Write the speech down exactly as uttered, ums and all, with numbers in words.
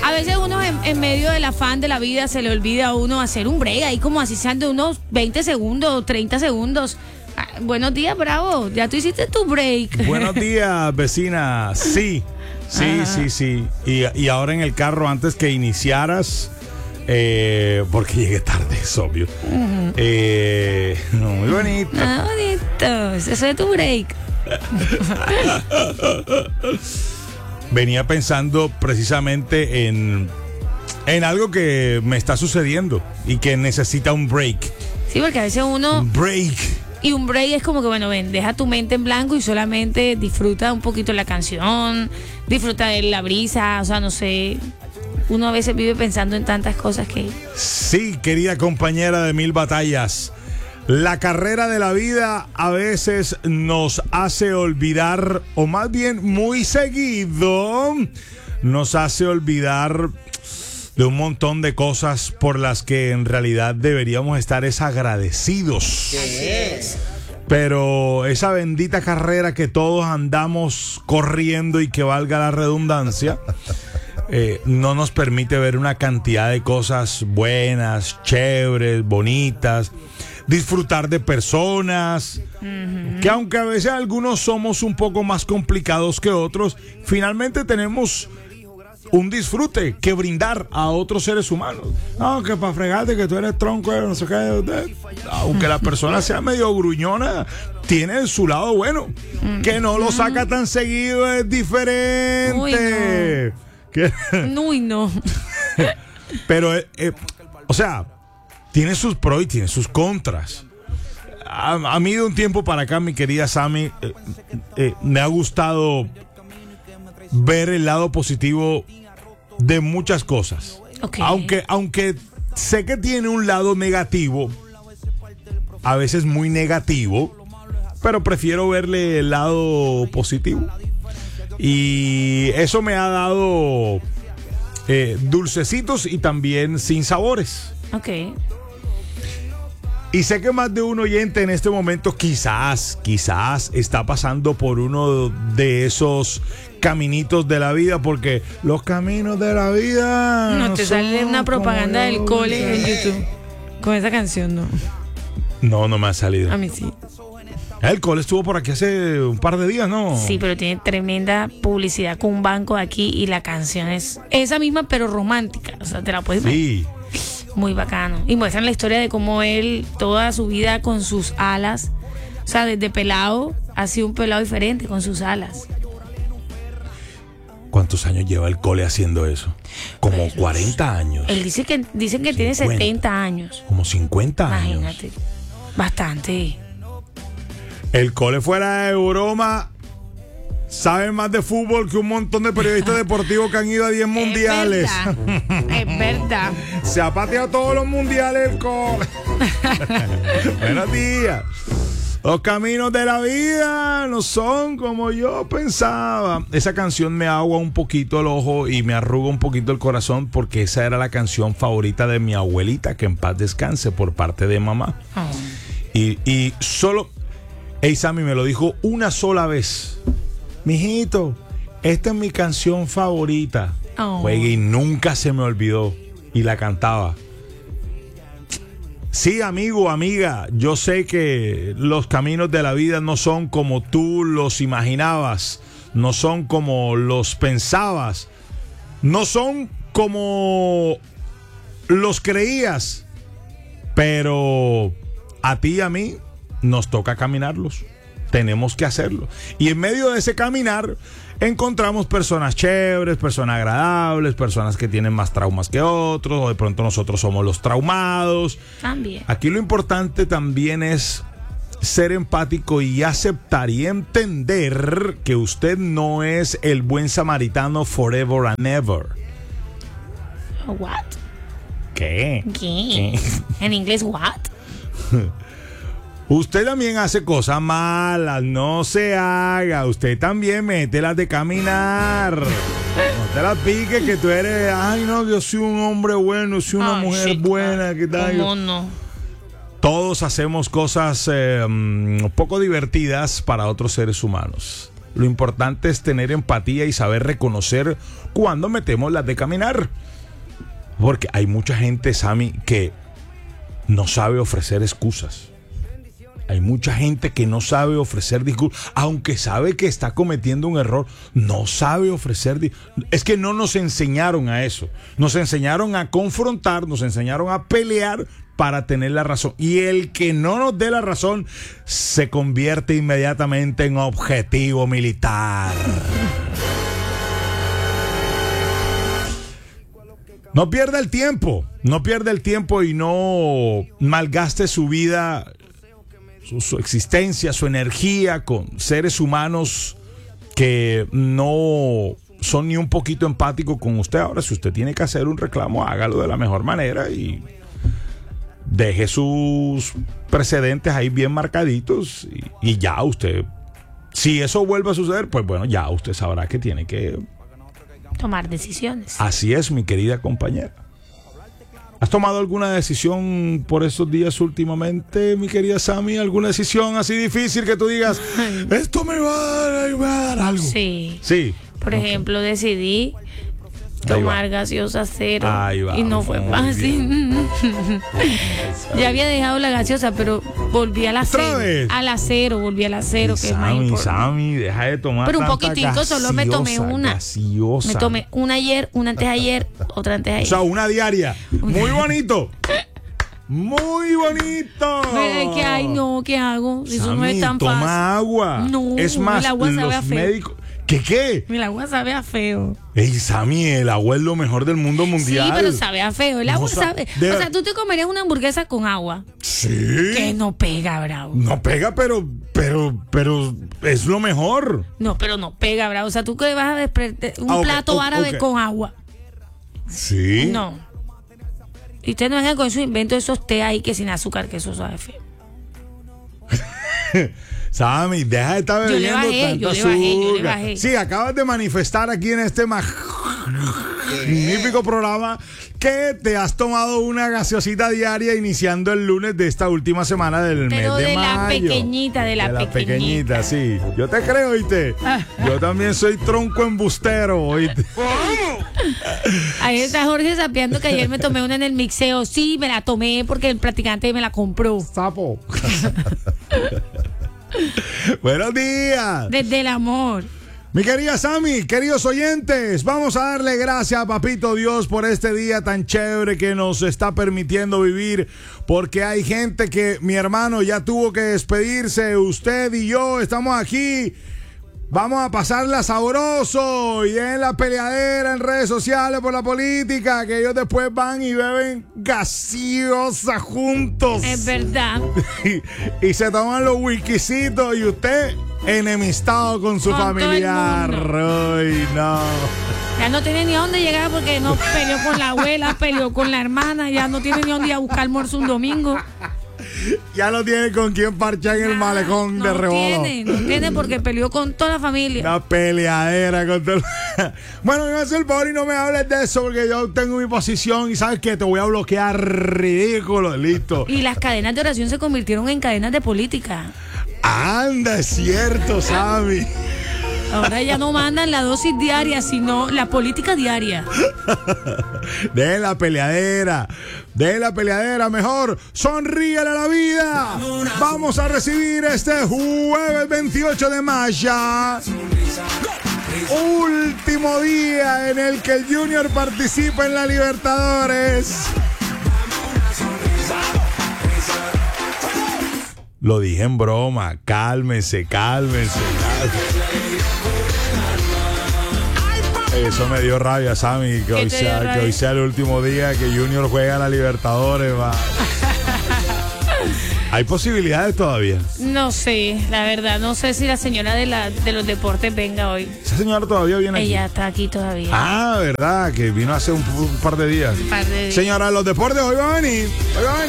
A veces uno en, en medio del afán de la vida se le olvida a uno hacer un break, ahí como así sean de unos veinte segundos, treinta segundos. Ah, buenos días, Bravo, ya tú hiciste tu break. Buenos días, vecina. Sí, sí, Ajá. sí, sí. Y, y ahora en el carro, antes que iniciaras, eh, porque llegué tarde, es obvio. Uh-huh. eh, no, muy bonito. Ah, bonito. Eso es tu break. Venía pensando precisamente en, en algo que me está sucediendo y que necesita un break. Sí, porque a veces uno... Un break. Y un break es como que, bueno, ven, deja tu mente en blanco y solamente disfruta un poquito la canción, disfruta de la brisa, o sea, no sé. Uno a veces vive pensando en tantas cosas que... Sí, querida compañera de mil batallas. La carrera de la vida a veces nos hace olvidar, o más bien muy seguido, nos hace olvidar de un montón de cosas por las que en realidad deberíamos estar es agradecidos. ¿Qué es? Pero esa bendita carrera que todos andamos corriendo y que valga la redundancia, eh, no nos permite ver una cantidad de cosas buenas, chéveres, bonitas. Disfrutar de personas, uh-huh. que aunque a veces algunos somos un poco más complicados que otros, finalmente tenemos un disfrute que brindar a otros seres humanos. Aunque para fregarte que tú eres tronco, no sé qué, aunque la persona sea medio gruñona, tiene su lado bueno, uh-huh. que no lo saca tan seguido, es diferente. Uy, no. Que... Uy, no. Pero, eh, eh, o sea, tiene sus pros y tiene sus contras. A, a mí de un tiempo para acá, mi querida Sammy, eh, eh, me ha gustado ver el lado positivo de muchas cosas. Okay. Aunque, aunque sé que tiene un lado negativo, a veces muy negativo, pero prefiero verle el lado positivo. Y eso me ha dado eh, dulcecitos y también sin sabores. Ok. Y sé que más de un oyente en este momento quizás, quizás está pasando por uno de esos caminitos de la vida, porque los caminos de la vida... No, te sale una propaganda del cole en YouTube con esa canción, ¿no? No, no me ha salido. A mí sí. El cole estuvo por aquí hace un par de días, ¿no? Sí, pero tiene tremenda publicidad con un banco aquí y la canción es esa misma, pero romántica. O sea, te la puedes Sí. ver. Muy bacano. Y muestran la historia de cómo él, toda su vida con sus alas, o sea, desde pelado, ha sido un pelado diferente con sus alas. ¿Cuántos años lleva el cole haciendo eso? Como Pues, cuarenta años. Él dice que dicen que tiene setenta años. Como cincuenta años. Imagínate. Bastante. El cole fuera de broma sabe más de fútbol que un montón de periodistas deportivos que han ido a diez mundiales. Es verdad. Es verdad. Se ha pateado todos los mundiales el cole. Buenos días. Los caminos de la vida no son como yo pensaba. Esa canción me agua un poquito el ojo y me arruga un poquito el corazón, porque esa era la canción favorita de mi abuelita, que en paz descanse, por parte de mamá. Oh. Y, y solo... Ey, Sammy me lo dijo una sola vez. Mijito, esta es mi canción favorita. Oh. Juegue, y nunca se me olvidó. Y la cantaba. Sí, amigo, amiga, yo sé que los caminos de la vida no son como tú los imaginabas, no son como los pensabas, no son como los creías, pero a ti y a mí nos toca caminarlos. Tenemos que hacerlo. Y en medio de ese caminar encontramos personas chéveres, personas agradables, personas que tienen más traumas que otros, o de pronto nosotros somos los traumados. También. Aquí lo importante también es ser empático y aceptar y entender que usted no es el buen samaritano forever and ever. What? ¿Qué? ¿Qué? ¿Qué? En inglés, what? Usted también hace cosas malas, no se haga. Usted también mételas de caminar. No te las piques que tú eres, ay no, yo soy un hombre bueno, soy una Ay, mujer sí, buena. ¿Qué tal? ¿Cómo no? Todos hacemos cosas eh, un poco divertidas para otros seres humanos. Lo importante es tener empatía y saber reconocer cuando metemos las de caminar. Porque hay mucha gente, Sammy, que no sabe ofrecer excusas. Hay mucha gente que no sabe ofrecer disculpas, aunque sabe que está cometiendo un error, no sabe ofrecer disculpas. Es que no nos enseñaron a eso. Nos enseñaron a confrontar, nos enseñaron a pelear para tener la razón. Y el que no nos dé la razón se convierte inmediatamente en objetivo militar. No pierda el tiempo, no pierda el tiempo y no malgaste su vida, su, su existencia, su energía con seres humanos que no son ni un poquito empáticos con usted. Ahora, si usted tiene que hacer un reclamo, hágalo de la mejor manera y deje sus precedentes ahí bien marcaditos y, y ya usted, si eso vuelve a suceder, pues bueno, ya usted sabrá que tiene que tomar decisiones. Así es, mi querida compañera. ¿Has tomado alguna decisión por estos días últimamente, mi querida Sammy? ¿Alguna decisión así difícil que tú digas, esto me va a dar, me va a dar algo? Sí. Sí. Por Okay. ejemplo, decidí tomar gaseosa cero Ahí va, y no fue muy fácil. Ya había dejado la gaseosa, pero volví a la ¿Otra cero. vez? A la cero, volví a la cero, Ay, que es más Sammy, importante. Sammy, deja de tomar Pero un tanta poquitico, solo me tomé gaseosa, una. gaseosa. Me tomé una ayer, una antes de ayer, otra antes de O ayer. sea, una diaria. Muy bonito. Muy bonito. Pero es que, ay, no, ¿qué hago? Si eso no Sammy, es tan toma fácil. agua. No, es más, el agua sabe los a feo. médicos. ¿Qué qué? El agua sabe a feo. Ey, Sammy, el agua es lo mejor del mundo mundial. Sí, pero sabe a feo. El No agua sa- sabe. de- O sea, tú te comerías una hamburguesa con agua. Sí. Que no pega, bravo. No pega, pero, pero, pero es lo mejor. No, pero no pega, bravo. O sea, tú que vas a desprender un Ah, ok, plato ok, árabe ok. con agua. Sí. No. Y usted no venga con esos inventos, esos té ahí que sin azúcar, que eso sabe feo. Sammy, deja de estar Yo le bebiendo bajé, tanta yo le bajé, yo le azúcar. bajé. Sí, acabas de manifestar aquí en este magnífico programa que te has tomado una gaseosita diaria iniciando el lunes de esta última semana del Pero mes de, de la mayo. pequeñita, de la pequeñita. sí. Yo te creo, ¿oíste? Yo también soy tronco embustero, ¿oíste? Ahí está Jorge sapeando que ayer me tomé una en el mixeo. Sí, me la tomé porque el practicante me la compró. Sapo. Buenos días. Desde el amor. Mi querida Sammy, queridos oyentes, vamos a darle gracias a Papito Dios por este día tan chévere que nos está permitiendo vivir, porque hay gente que, mi hermano, ya tuvo que despedirse. Usted y yo estamos aquí. Vamos a pasarla sabroso y en la peleadera en redes sociales por la política, que ellos después van y beben gaseosa juntos. Es verdad. y, y se toman los whiskycitos y usted enemistado con su Con todo el familiar. mundo. Ay, no. Ya no tiene ni a dónde llegar porque no peleó con la abuela, peleó con la hermana, ya no tiene ni a dónde ir a buscar almuerzo un domingo. Ya no tiene con quién parchar en el malecón de No Rebolo. tiene, no tiene porque peleó con toda la familia. Una peleadera con todo. Bueno, me hace el favor y no me hables de eso porque yo tengo mi posición y sabes que te voy a bloquear, ridículo. Listo. Y las cadenas de oración se convirtieron en cadenas de política. Anda, es cierto, Sammy. Ahora ya no mandan la dosis diaria, sino la política diaria. De la peleadera, de la peleadera, mejor sonríele a la vida. Vamos a recibir este jueves veintiocho de mayo, último día en el que el Junior participa en la Libertadores. Lo dije en broma, cálmense, cálmense, cálmense. Eso me dio rabia, Sammy, que hoy, te sea, dio que rabia? hoy sea el último día que Junior juega a la Libertadores. Va. Hay posibilidades todavía. No sé, la verdad, no sé si la señora de, la, de los deportes venga hoy. Esa señora todavía viene aquí. Ella está aquí todavía. Ah, verdad, que vino hace un, un par de días. Un par de días. Señora de los deportes, hoy va a venir. Hoy va a venir.